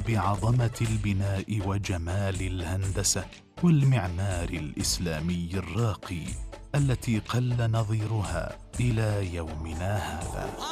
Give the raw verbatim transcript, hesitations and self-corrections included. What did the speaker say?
بعظمة البناء وجمال الهندسة والمعمار الإسلامي الراقي التي قل نظيرها إلى يومنا هذا.